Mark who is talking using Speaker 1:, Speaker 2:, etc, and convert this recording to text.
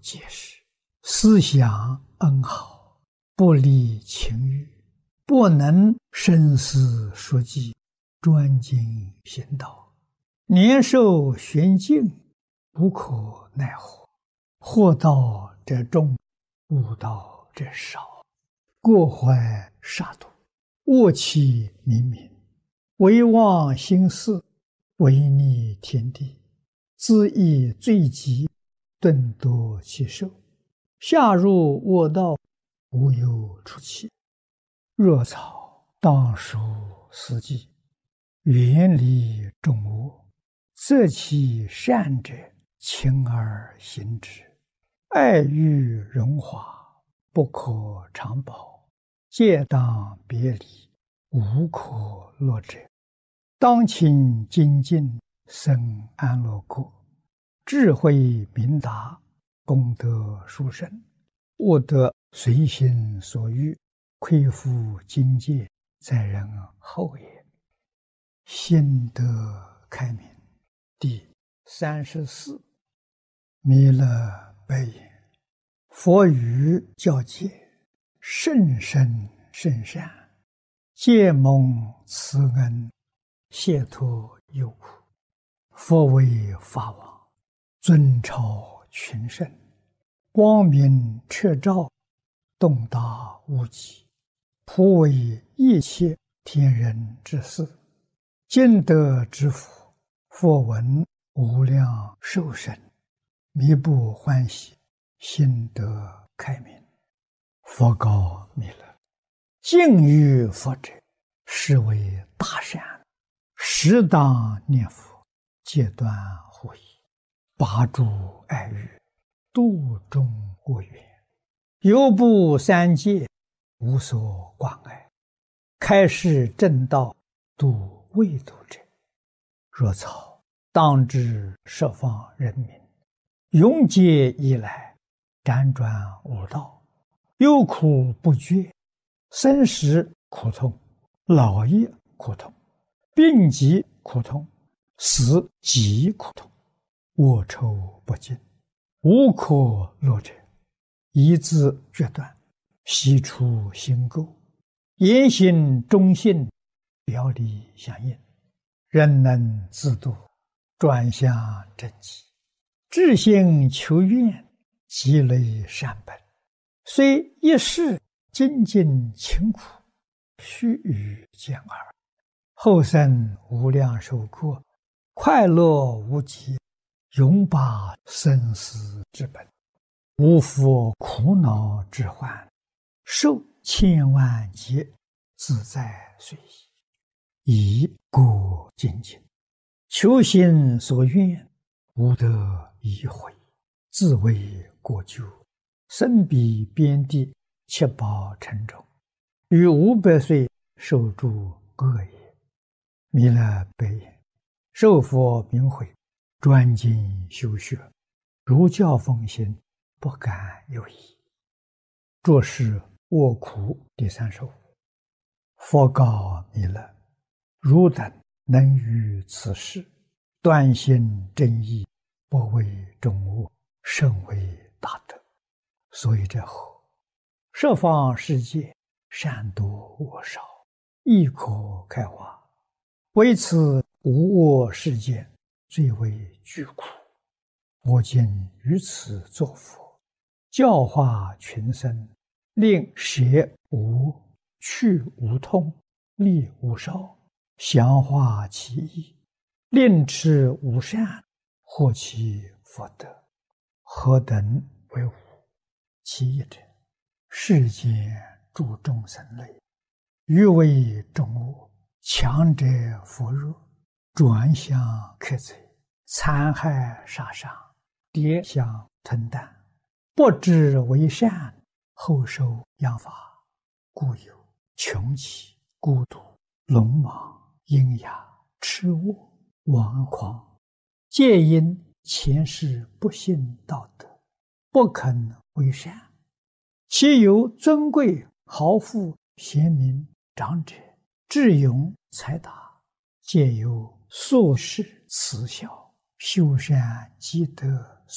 Speaker 1: 结实，思想恩好，不离情欲，不能深思熟记，专精行道，年寿玄静，不可奈何。惑道者众，悟道者少。过怀杀戮，恶气冥冥，唯忘心事，违逆天地，恣意罪极，顿夺其寿。下入恶道，无有出期。若草当属死地，远离众恶，择其善者，勤而行之。爱欲荣华，不可长保，戒当别离，无可乐者。当勤精进，生安乐国，智慧明达，功德殊胜，悟得随心所欲，恢复境界，在人后也。心得开明。第34，弥勒白言：佛语教诫，甚深甚善，皆蒙慈恩，解脱忧苦。佛为法王，尊超群圣，光明彻照，洞达无极，普为一切天人之事。今得之福，佛闻无量寿生，弥不欢喜，心得开明。佛告弥勒：敬于佛者，是为大善，适当念佛，戒断惑疑，拔诸爱欲，度众恶缘，犹不三界，无所关爱，开示正道，度未度者。若草当知十方人民，永劫以来，辗转无道，忧苦不绝，生死苦痛，老业苦痛，病疾苦痛，死极苦痛，恶臭不尽，无可乐者。一字决断，悉出心垢，言行忠信，表里相应，人能自度，转向正极，至心求愿，积累善本，虽一世精进勤苦，须臾见耳，后生无量寿过，快乐无极，永拔生死之本，无复苦恼之患，受千万劫，自在随意，以故精进，求心所愿，无得已悔，自为过咎，身彼边地，七宝城中，于500岁受诸恶也。弥勒白言：受佛明慧，专精修学，如教奉行，不敢有疑。着是卧苦第35。佛告弥勒：汝等能于此事，断心正义，不为众恶，甚为大德。所以这后，十方世界，善多恶少，亦可开化。为此无恶世界，最为巨苦。我今于此作佛，教化群生，令舍无，去无痛，利无少，详化其意，令持无善，获其福德。何等为无？其一者，世间诸众生类，欲为众恶，强者扶弱，转向克贼，残害杀伤，跌相吞啖，不知为善，后受殃罚，故有穷奇、孤独、鲁莽、阴哑、痴恶、顽狂，皆因前世不信道德，不肯为善。其有尊贵、豪富、贤明、长者、智勇、才达，皆有素世慈孝，修善积德，